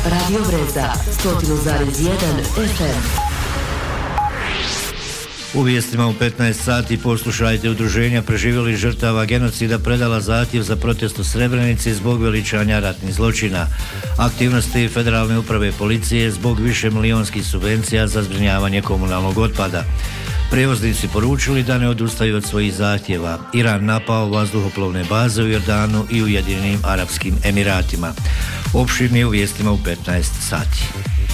Radio Breza, 100,1 FM. U vijestima u 15 sati poslušajte udruženja preživjelih žrtava genocida predala zahtjev za protest u Srebrenici zbog veličanja ratnih zločina. Aktivnosti Federalne uprave policije zbog višemilijonskih subvencija za zbrinjavanje komunalnog otpada. Prijevoznici poručili da ne odustaju od svojih zahtjeva. Iran napao vazduhoplovne baze u Jordanu i Ujedinjenim Arapskim Emiratima. Opširnije u vijestima u 15 sati.